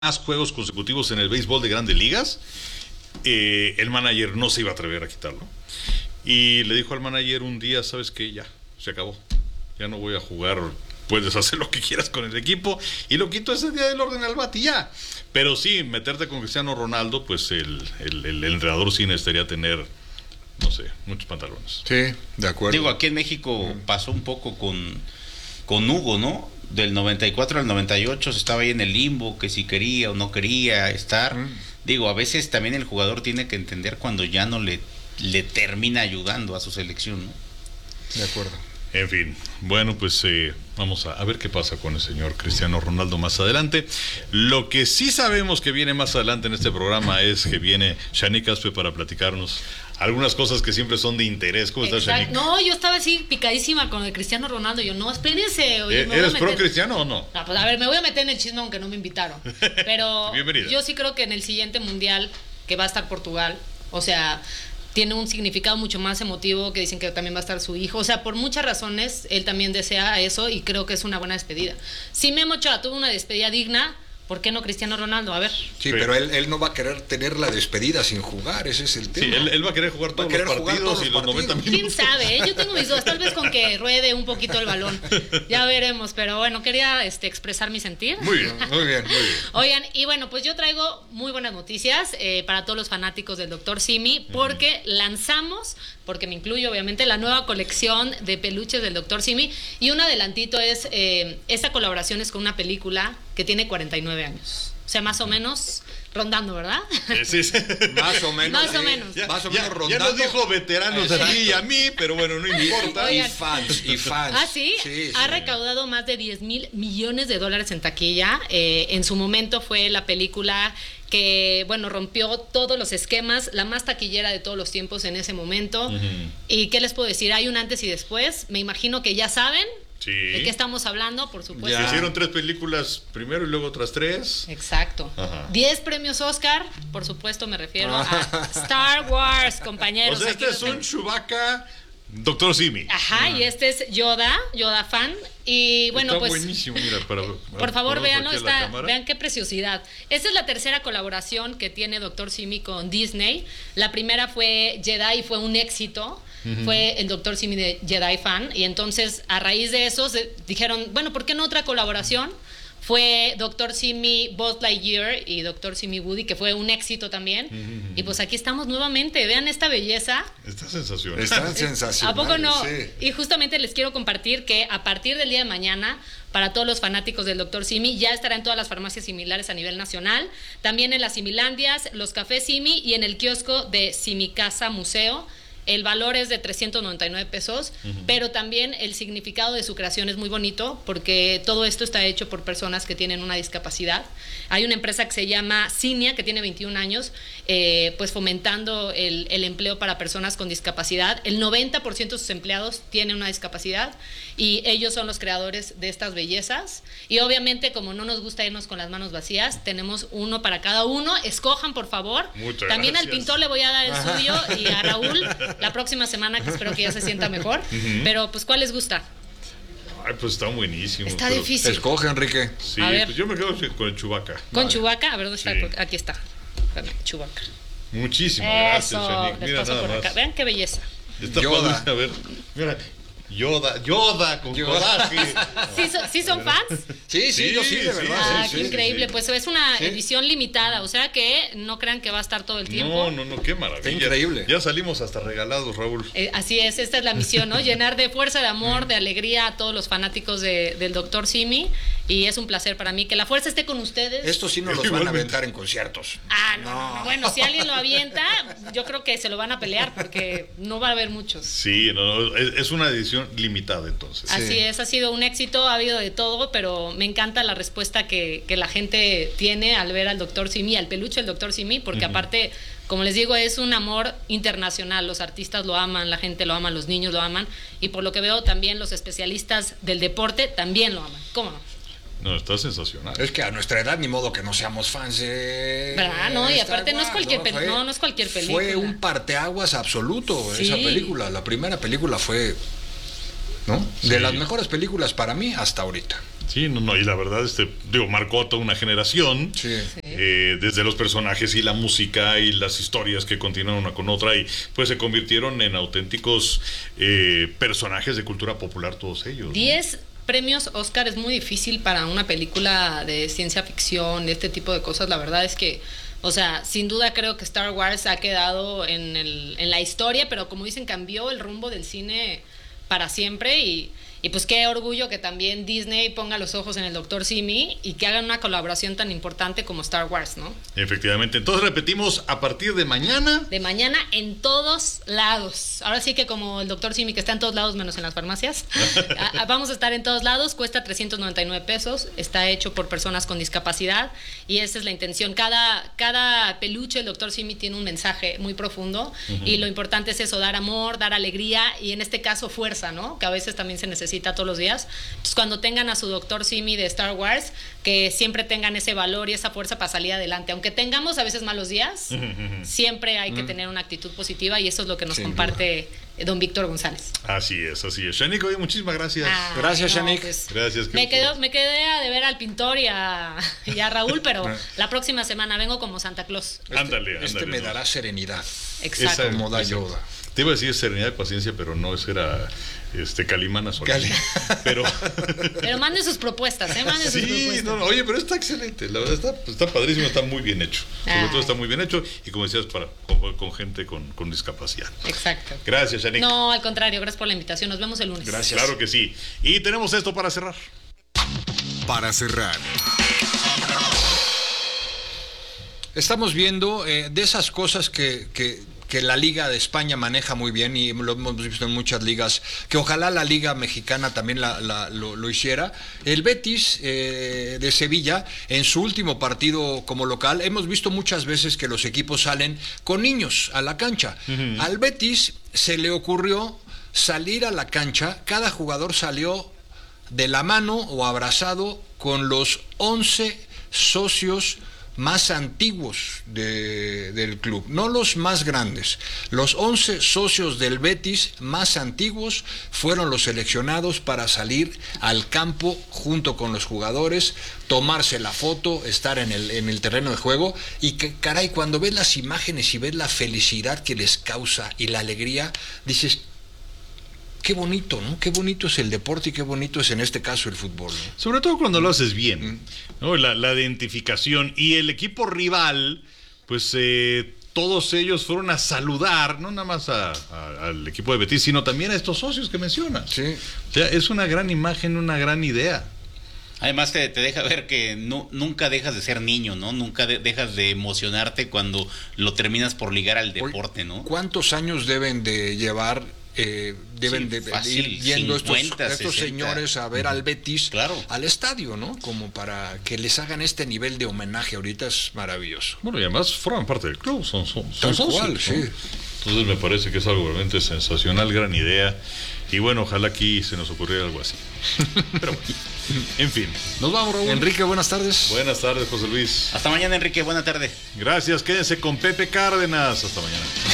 más juegos consecutivos en el béisbol de Grandes Ligas, el manager no se iba a atrever a quitarlo. Y le dijo al manager un día, ¿sabes qué? Ya, se acabó. Ya no voy a jugar, puedes hacer lo que quieras con el equipo. Y lo quito ese día del orden al bate y ya. Pero sí, meterte con Cristiano Ronaldo, pues el entrenador sí necesitaría tener, no sé, muchos pantalones. Sí, de acuerdo. Digo, aquí en México pasó un poco con Hugo, ¿no? Del 94 al 98 se estaba ahí en el limbo, que si quería o no quería estar. Digo, a veces también el jugador tiene que entender cuando ya no le termina ayudando a su selección, ¿no? De acuerdo. En fin, bueno, pues vamos a ver qué pasa con el señor Cristiano Ronaldo más adelante. Lo que sí sabemos que viene más adelante en este programa es que viene Shanique Aspe para platicarnos algunas cosas que siempre son de interés. ¿Cómo estás, Shanique? No, yo estaba así picadísima con el Cristiano Ronaldo. Yo, no, espérense. Oye, ¿Eres pro Cristiano o no? No, pues a ver, me voy a meter en el chisme aunque no me invitaron. Pero Bienvenida. Yo sí creo que en el siguiente mundial, que va a estar Portugal, o sea, tiene un significado mucho más emotivo, que dicen que también va a estar su hijo. O sea, por muchas razones, él también desea eso y creo que es una buena despedida. Si Memo Ochoa tuvo una despedida digna, ¿por qué no Cristiano Ronaldo? A ver. Sí, pero él no va a querer tener la despedida sin jugar, ese es el tema. Sí, él va a querer jugar todos los partidos y los 90 minutos. ¿Quién sabe? Yo tengo mis dudas, tal vez con que ruede un poquito el balón. Ya veremos, pero bueno, quería expresar mi sentir. Muy bien, muy bien, muy bien. Oigan, y bueno, pues yo traigo muy buenas noticias para todos los fanáticos del Dr. Simi, porque lanzamos, porque me incluyo obviamente, la nueva colección de peluches del Dr. Simi, y un adelantito es, esta colaboración es con una película que tiene 49 años. O sea, más o menos rondando, ¿verdad? Sí, sí. Más o menos. Más o menos. Más o menos Ya rondando. nos dijo veteranos a ti y a mí, pero bueno, no importa. Oigan. Y fans. Ah, sí, ha recaudado más de 10,000 millones de dólares en taquilla. En su momento fue la película que, bueno, rompió todos los esquemas, la más taquillera de todos los tiempos en ese momento. ¿Y qué les puedo decir? Hay un antes y después. Me imagino que ya saben. Sí. ¿De qué estamos hablando? Por supuesto. Se hicieron 3 películas primero y luego otras 3. Exacto. Ajá. 10 premios Oscar, por supuesto me refiero a Star Wars, compañeros. O sea, este es un Chewbacca Dr. Simi. Ajá, y este es Yoda fan. Y bueno, está pues buenísimo, mira, por favor, véanlo, vean. vean qué preciosidad. Esta es la tercera colaboración que tiene Dr. Simi con Disney. La primera fue Jedi y fue un éxito. Fue el Dr. Simi de Jedi fan. Y entonces, a raíz de eso, dijeron, bueno, ¿por qué no otra colaboración? Fue Dr. Simi Buzz Lightyear y Dr. Simi Woody, que fue un éxito también. Y pues aquí estamos nuevamente. Vean esta belleza. Está sensacional. Están sensacionales. ¿A poco no? Sí. Y justamente les quiero compartir que a partir del día de mañana, para todos los fanáticos del Dr. Simi, ya estará en todas las farmacias similares a nivel nacional, también en las Similandias, los cafés Simi y en el kiosco de Simi Casa Museo. El valor es de 399 pesos, pero también el significado de su creación es muy bonito, porque todo esto está hecho por personas que tienen una discapacidad. Hay una empresa que se llama Cinia, que tiene 21 años, pues fomentando el empleo para personas con discapacidad. El 90% de sus empleados tienen una discapacidad y ellos son los creadores de estas bellezas. Y obviamente, como no nos gusta irnos con las manos vacías, tenemos uno para cada uno. Escojan, por favor. Muchas También gracias. al pintor le voy a dar el suyo y a Raúl la próxima semana, que espero que ya se sienta mejor. Pero pues, ¿cuál les gusta? Ay, pues está buenísimo. Está pero- difícil. Escoge, Enrique. Sí, A ver. pues yo me quedo con el Chewbacca. ¿Con Chewbacca? A ver, ¿dónde está? Sí. Aquí está. Espérame, Chewbacca. Muchísimas gracias, Eso, Shanique. les Mira paso nada por acá. más. Vean qué belleza. Está Yoda. padre. A ver, mira. Yoda con coraje. ¿Sí son fans? Sí, yo sí, de sí, verdad. Ah, sí, qué sí, increíble. sí. Pues es una Sí. edición limitada, o sea que no crean que va a estar todo el tiempo. No, qué maravilla. Está increíble. Ya salimos hasta regalados, Raúl. Así es, esta es la misión, ¿no? Llenar de fuerza, de amor, de alegría a todos los fanáticos del Dr. Simi. Y es un placer para mí que la fuerza esté con ustedes. Esto sí nos los van a Igualmente. aventar en conciertos. Ah, no. Bueno, si alguien lo avienta, yo creo que se lo van a pelear porque no va a haber muchos. Sí, no, es una edición limitada entonces. Así es, ha sido un éxito, ha habido de todo, pero me encanta la respuesta que la gente tiene al ver al Dr. Simi, al peluche del Dr. Simi, porque aparte, como les digo, es un amor internacional. Los artistas lo aman, la gente lo ama, los niños lo aman, y por lo que veo también los especialistas del deporte también lo aman. ¿Cómo no? No, está sensacional. Es que a nuestra edad ni modo que no seamos fans de ¿Verdad? No, y Star aparte no es Wars, cualquier Fue- no es cualquier película. Fue un parteaguas absoluto Sí. esa película. La primera película fue, ¿no? Sí. De las mejores películas para mí hasta ahorita. Sí, no, y la verdad, marcó a toda una generación, Sí. desde los personajes y la música y las historias que continúan una con otra, y pues se convirtieron en auténticos personajes de cultura popular todos ellos, ¿no? 10 premios Oscar es muy difícil para una película de ciencia ficción, de este tipo de cosas. La verdad es que, o sea, sin duda creo que Star Wars ha quedado en la historia, pero como dicen, cambió el rumbo del cine para siempre, y pues qué orgullo que también Disney ponga los ojos en el Dr. Simi y que hagan una colaboración tan importante como Star Wars, ¿no? Efectivamente, entonces repetimos, a partir de mañana. De mañana en todos lados. Ahora sí que como el Dr. Simi, que está en todos lados menos en las farmacias, vamos a estar en todos lados. Cuesta 399 pesos, está hecho por personas con discapacidad y esa es la intención. Cada peluche del Dr. Simi tiene un mensaje muy profundo, y lo importante es eso, dar amor, dar alegría y en este caso fuerza, ¿no? Que a veces también se necesita todos los días. Entonces, cuando tengan a su Dr. Simi de Star Wars, que siempre tengan ese valor y esa fuerza para salir adelante. Aunque tengamos a veces malos días, siempre hay que tener una actitud positiva, y eso es lo que nos comparte don Víctor González. Así es. Shanik, oye, muchísimas gracias. Gracias, Shanik. Pues, Gracias. me quedé a deber al pintor y a Raúl, pero la próxima semana vengo como Santa Claus. Ándale. Me dará serenidad. Exacto. Como da Yoda. Te iba a decir serenidad y paciencia, pero no, eso era Calimán Solís. Pero manden sus propuestas, manden sus propuestas. No, oye, pero está excelente, la verdad está padrísimo, está muy bien hecho. Sobre todo está muy bien hecho, y como decías, con gente con discapacidad. Exacto. Gracias, Shanik. No, al contrario, gracias por la invitación. Nos vemos el lunes. Gracias. Claro que sí. Y tenemos esto para cerrar. Para cerrar, Estamos viendo de esas cosas que la Liga de España maneja muy bien, y lo hemos visto en muchas ligas, que ojalá la Liga Mexicana también lo hiciera. El Betis de Sevilla, en su último partido como local, hemos visto muchas veces que los equipos salen con niños a la cancha. Al Betis se le ocurrió salir a la cancha, cada jugador salió de la mano o abrazado con los 11 socios más antiguos del club, no los más grandes. Los 11 socios del Betis más antiguos fueron los seleccionados para salir al campo junto con los jugadores, tomarse la foto, estar en el terreno de juego, y que, caray, cuando ves las imágenes y ves la felicidad que les causa y la alegría, dices, qué bonito, ¿no? Qué bonito es el deporte y qué bonito es en este caso el fútbol, ¿no? Sobre todo cuando lo haces bien, ¿no? La identificación, y el equipo rival, pues todos ellos fueron a saludar, no nada más al equipo de Betis, sino también a estos socios que mencionas. Sí. O sea, es una gran imagen, una gran idea. Además te deja ver que nunca dejas de ser niño, ¿no? Nunca dejas de emocionarte cuando lo terminas por ligar al deporte, ¿no? ¿Cuántos años deben de llevar? Deben de fácil, ir yendo 50, estos 60. señores a ver al Betis, Claro. al estadio, ¿no? Como para que les hagan este nivel de homenaje ahorita, es maravilloso. Bueno, y además forman parte del club, son Tal socios, cual, ¿no? sí. Entonces me parece que es algo realmente sensacional, gran idea. Y bueno, ojalá aquí se nos ocurriera algo así. Pero bueno, en fin. Nos vamos, Raúl. Enrique, buenas tardes. Buenas tardes, José Luis. Hasta mañana, Enrique. Buena tarde. Gracias, quédense con Pepe Cárdenas. Hasta mañana.